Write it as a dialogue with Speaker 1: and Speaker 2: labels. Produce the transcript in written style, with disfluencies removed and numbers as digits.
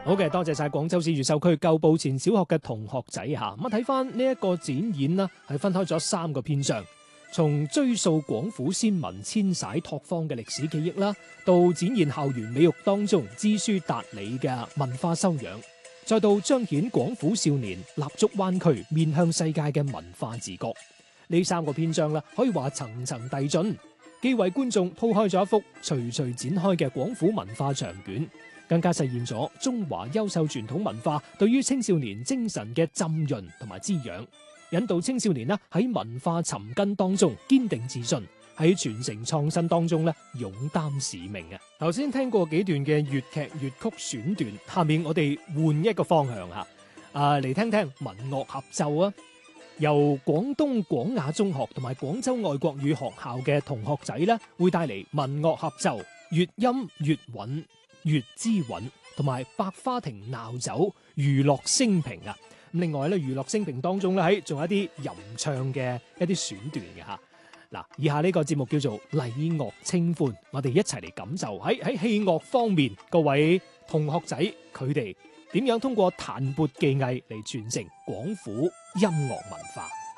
Speaker 1: 好嘅，多謝晒廣州市越秀區舊步前小學嘅同學仔吓。咁睇翻呢一個展演啦，係分開咗3個篇章，從追溯廣府先民遷徙拓荒嘅歷史記憶啦，到展現校園美育當中知書達理嘅文化修養，再到彰顯廣府少年立足灣區面向世界嘅文化自覺。呢3個篇章啦，可以話層層遞進，既為觀眾鋪開咗一幅徐徐展開嘅廣府文化長卷，更加實現咗中華優秀傳統文化對於青少年精神嘅浸潤同埋滋養，引導青少年啦喺文化尋根當中堅定自信，喺傳承創新當中咧勇擔使命啊！頭先聽過幾段嘅粵劇粵曲選段，下面我哋換一個方向吓，嚟聽聽民樂合奏啊！由廣東廣雅中學同埋廣州外國語學校嘅同學仔咧，會帶嚟民樂合奏，粵音粵韻粵之韻同埋百花亭鬧酒娛樂升平啊！咁另外咧，娛樂升平當中咧，仲有一啲吟唱嘅一啲選段嘅吓。嗱，以下呢個節目叫做禮樂清歡，我哋一齊嚟感受喺器樂方面，各位同學仔佢哋點樣通過彈撥技藝嚟傳承廣府音樂文化。